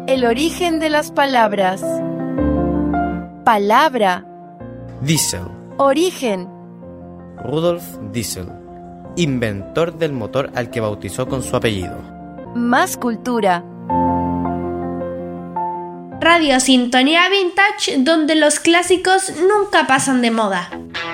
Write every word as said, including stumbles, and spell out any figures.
El origen de las palabras. Palabra. Diesel. Origen. Rudolf Diesel, inventor del motor al que bautizó con su apellido. Más cultura. Radio Sintonía Vintage, donde los clásicos nunca pasan de moda.